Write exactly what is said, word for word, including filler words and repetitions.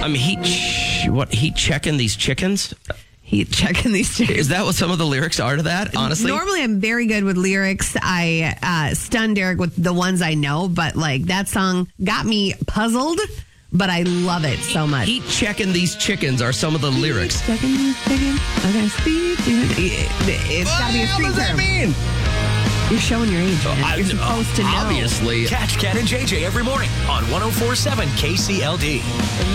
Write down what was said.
I'm heat. Ch- what heat checking these chickens? Heat checking these chickens. Is that what some of the lyrics are to that? Honestly, Normally I'm very good with lyrics. I uh, stun Derek with the ones I know, but like that song got me puzzled. But I love it so much. Heat checking these chickens are some of the lyrics. Checking these chickens. Okay, speed. It's got to be a street What does that term. mean? You're showing your age. Man. I- You're supposed to know. Obviously. Catch Ken and J J every morning on one oh four point seven K C L D.